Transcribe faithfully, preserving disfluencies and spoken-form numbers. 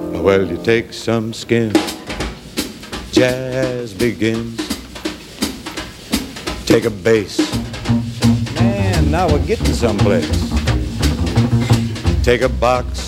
Well, you take some skin, jazz begins. Take a bass, man, now we're getting someplace. Take a box